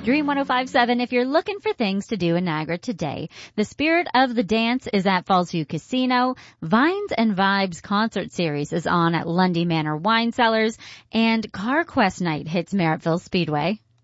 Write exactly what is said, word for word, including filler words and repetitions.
Dream one oh five point seven, if you're looking for things to do in Niagara today, the Spirit of the Dance is at Fallsview Casino. Vines and Vibes concert series is on at Lundy Manor Wine Cellars, and CarQuest Night hits Merrittville Speedway.